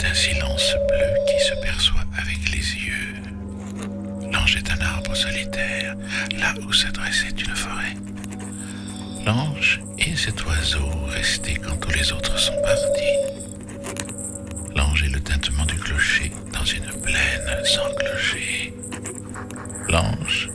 un silence bleu qui se perçoit avec les yeux. L'ange est un arbre solitaire, là où se dressait une forêt. L'ange est cet oiseau resté quand tous les autres sont partis. L'ange est le tintement du clocher dans une plaine sans clocher. L'ange